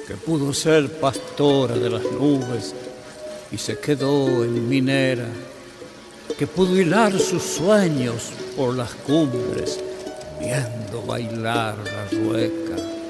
que pudo ser pastora de las nubes y se quedó en minera, que pudo hilar sus sueños por las cumbres viendo bailar la rueca.